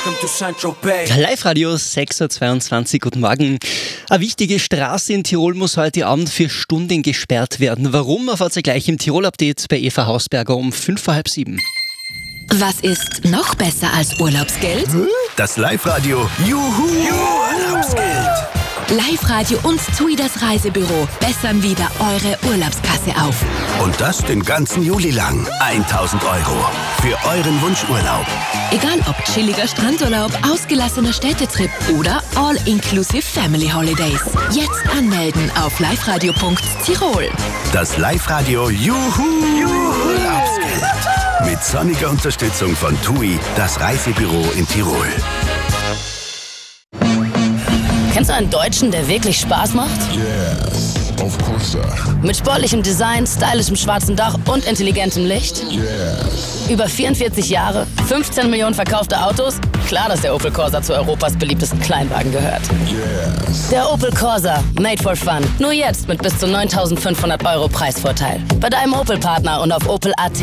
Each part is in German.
Live-Radio 6.22 Uhr, guten Morgen. Eine wichtige Straße in Tirol muss heute Abend für Stunden gesperrt werden. Warum, erfahrt ihr gleich im Tirol-Update bei Eva Hausberger um 6:05. Was ist noch besser als Urlaubsgeld? Das Live-Radio Juhu Urlaubsgeld. Live-Radio und TUI, das Reisebüro, bessern wieder eure Urlaubskasse auf. Und das den ganzen Juli lang. 1.000 Euro für euren Wunschurlaub. Egal ob chilliger Strandurlaub, ausgelassener Städtetrip oder All-Inclusive Family Holidays. Jetzt anmelden auf liveradio.tirol. Das Live-Radio Juhu Urlaubsgeld. Mit sonniger Unterstützung von TUI, das Reisebüro in Tirol. Kennst du einen Deutschen, der wirklich Spaß macht? Yes, of course, sir. Mit sportlichem Design, stylischem schwarzen Dach und intelligentem Licht? Yes. Über 44 Jahre, 15 Millionen verkaufte Autos? Klar, dass der Opel Corsa zu Europas beliebtesten Kleinwagen gehört. Yes. Der Opel Corsa, made for fun. Nur jetzt mit bis zu 9.500 Euro Preisvorteil. Bei deinem Opel-Partner und auf Opel.at.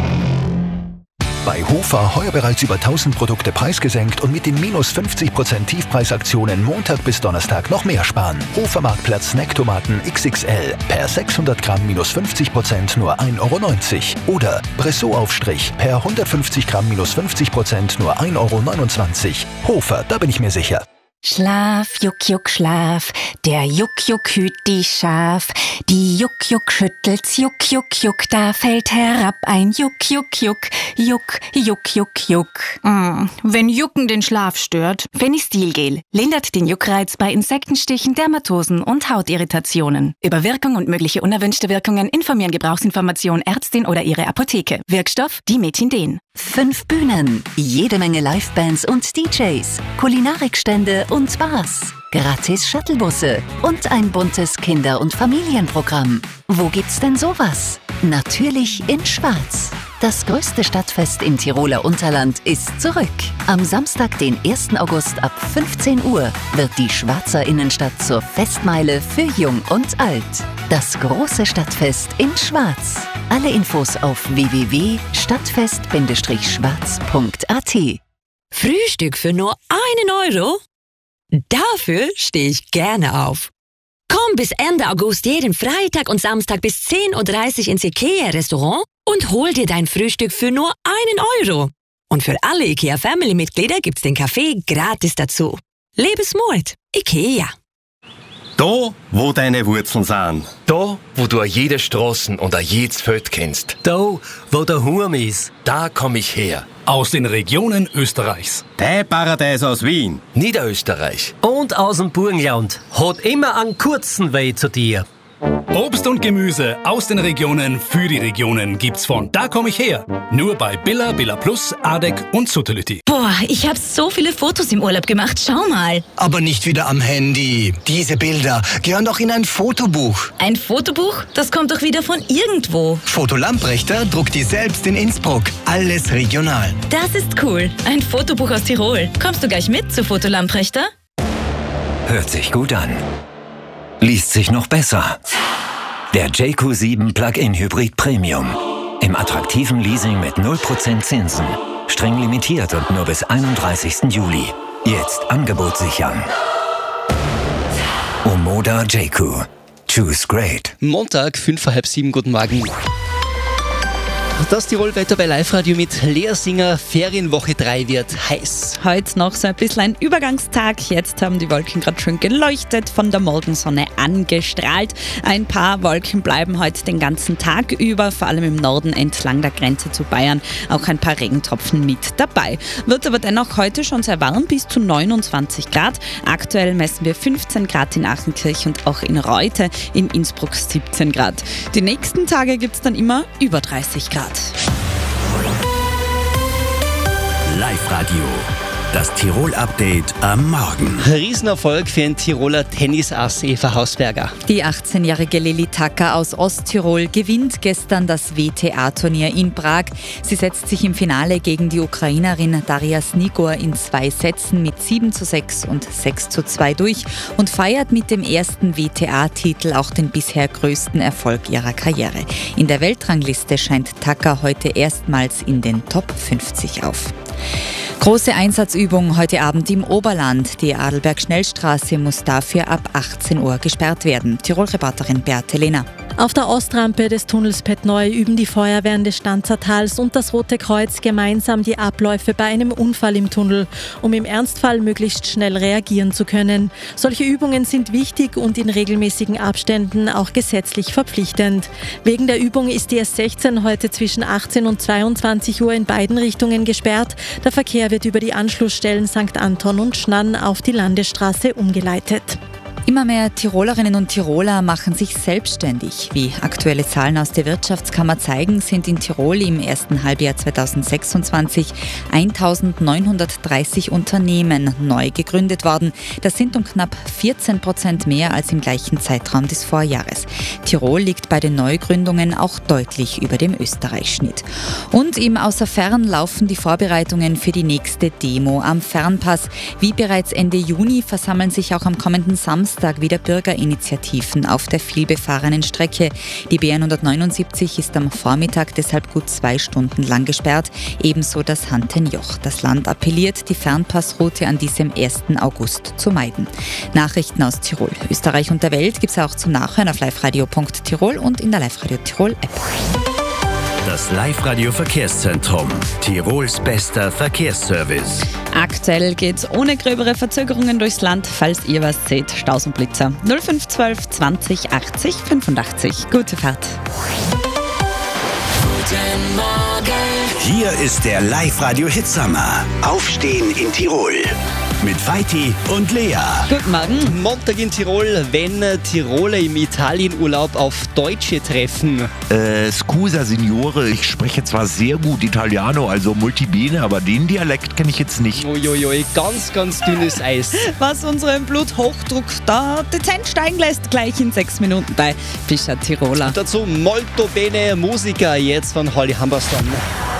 Bei Hofer heuer bereits über 1000 Produkte preisgesenkt und mit den minus 50% Tiefpreisaktionen Montag bis Donnerstag noch mehr sparen. Hofer Marktplatz Snacktomaten XXL per 600 Gramm minus 50% nur 1,90 €. Oder Bressot-Aufstrich per 150 Gramm minus 50% nur 1,29 €. Hofer, da bin ich mir sicher. Schlaf, Juck, Juck, Schlaf, der Juck, Juck hüt die Schaf. Die Juck, Juck schüttelt's, Juck, Juck, Juck, da fällt herab ein Juck, Juck, Juck, Juck, Juck, Juck, Juck. Wenn Jucken den Schlaf stört. Fenistilgel lindert den Juckreiz bei Insektenstichen, Dermatosen und Hautirritationen. Über Wirkung und mögliche unerwünschte Wirkungen informieren Gebrauchsinformation Ärztin oder ihre Apotheke. Wirkstoff Dimetindin. 5 Bühnen, jede Menge Livebands und DJs, Kulinarikstände und Bars, gratis Shuttlebusse und ein buntes Kinder- und Familienprogramm. Wo gibt's denn sowas? Natürlich in Schwarz. Das größte Stadtfest im Tiroler Unterland ist zurück. Am Samstag, den 1. August ab 15 Uhr wird die Schwarzer Innenstadt zur Festmeile für Jung und Alt. Das große Stadtfest in Schwarz. Alle Infos auf www.stadtfest-schwarz.at. Frühstück für nur 1 Euro? Dafür stehe ich gerne auf. Komm bis Ende August jeden Freitag und Samstag bis 10:30 Uhr ins IKEA-Restaurant und hol dir dein Frühstück für nur 1 Euro. Und für alle IKEA-Family-Mitglieder gibt's den Kaffee gratis dazu. Lebensmut, IKEA. Da, wo deine Wurzeln sind. Da, wo du jede Straßen und jedes Feld kennst. Da, wo der Hurm ist. Da komm ich her. Aus den Regionen Österreichs. Dein Paradies aus Wien. Niederösterreich. Und aus dem Burgenland. Hat immer einen kurzen Weg zu dir. Obst und Gemüse aus den Regionen für die Regionen gibt's von Da komm ich her. Nur bei Billa, Billa Plus, Adek und Suttelütti. Boah, ich habe so viele Fotos im Urlaub gemacht. Schau mal. Aber nicht wieder am Handy. Diese Bilder gehören doch in ein Fotobuch. Ein Fotobuch? Das kommt doch wieder von irgendwo. Foto Lamprechter druckt die selbst in Innsbruck. Alles regional. Das ist cool. Ein Fotobuch aus Tirol. Kommst du gleich mit zu Foto Lamprechter? Hört sich gut an. Liest sich noch besser. Der JQ7 Plug-in Hybrid Premium. Im attraktiven Leasing mit 0% Zinsen. Streng limitiert und nur bis 31. Juli. Jetzt Angebot sichern. Omoda JQ. Choose great. Montag, 6:05, guten Morgen. Das Tirol-Wetter bei Live-Radio mit Lea Singer. Ferienwoche 3 wird heiß. Heute noch so ein bisschen ein Übergangstag. Jetzt haben die Wolken gerade schön geleuchtet, von der Morgensonne angestrahlt. Ein paar Wolken bleiben heute den ganzen Tag über, vor allem im Norden entlang der Grenze zu Bayern. Auch ein paar Regentropfen mit dabei. Wird aber dennoch heute schon sehr warm, bis zu 29 Grad. Aktuell messen wir 15 Grad in Achenkirch und auch in Reute, in Innsbruck 17 Grad. Die nächsten Tage gibt es dann immer über 30 Grad. Live-Radio, das Tirol-Update am Morgen. Riesenerfolg für ein Tiroler Tennisass Eva Hausberger. Die 18-jährige Lilly Tacker aus Osttirol gewinnt gestern das WTA-Turnier in Prag. Sie setzt sich im Finale gegen die Ukrainerin Daria Snigor in 2 Sätzen mit 7:6 und 6:2 durch und feiert mit dem ersten WTA-Titel auch den bisher größten Erfolg ihrer Karriere. In der Weltrangliste scheint Tacker heute erstmals in den Top 50 auf. Große Einsatzübung heute Abend im Oberland. Die Adelberg-Schnellstraße muss dafür ab 18 Uhr gesperrt werden. Tirol-Reporterin Beate Lehner. Auf der Ostrampe des Tunnels Petneu üben die Feuerwehren des Stanzertals und das Rote Kreuz gemeinsam die Abläufe bei einem Unfall im Tunnel, um im Ernstfall möglichst schnell reagieren zu können. Solche Übungen sind wichtig und in regelmäßigen Abständen auch gesetzlich verpflichtend. Wegen der Übung ist die S16 heute zwischen 18 und 22 Uhr in beiden Richtungen gesperrt. Der Verkehr wird über die Anschlussstellen St. Anton und Schnann auf die Landesstraße umgeleitet. Immer mehr Tirolerinnen und Tiroler machen sich selbstständig. Wie aktuelle Zahlen aus der Wirtschaftskammer zeigen, sind in Tirol im ersten Halbjahr 2026 1930 Unternehmen neu gegründet worden. Das sind um knapp 14% mehr als im gleichen Zeitraum des Vorjahres. Tirol liegt bei den Neugründungen auch deutlich über dem Österreich-Schnitt. Und im Außerfern laufen die Vorbereitungen für die nächste Demo am Fernpass. Wie bereits Ende Juni versammeln sich auch am kommenden Samstag wieder Bürgerinitiativen auf der vielbefahrenen Strecke. Die B179 ist am Vormittag deshalb gut 2 Stunden lang gesperrt, ebenso das Hantenjoch. Das Land appelliert, die Fernpassroute an diesem 1. August zu meiden. Nachrichten aus Tirol, Österreich und der Welt gibt es auch zum Nachhören auf liveradio.tirol und in der Live-Radio Tirol App. Das Live-Radio-Verkehrszentrum. Tirols bester Verkehrsservice. Aktuell geht's ohne gröbere Verzögerungen durchs Land, falls ihr was seht. Staus und Blitzer 0512 20 80 85. Gute Fahrt. Guten Morgen. Hier ist der Live-Radio-Hitsummer. Aufstehen in Tirol. Mit Vaiti und Lea. Guten Morgen. Montag in Tirol, wenn Tiroler im Italienurlaub auf Deutsche treffen. Scusa Signore, ich spreche zwar sehr gut Italiano, also Multibene, aber den Dialekt kenne ich jetzt nicht. Uiuiui, ganz, ganz dünnes Eis. Was unseren Bluthochdruck da dezent steigen lässt, gleich in 6 Minuten bei Fischer Tiroler. Und dazu Molto Bene Musica, jetzt von Holly Humberstone.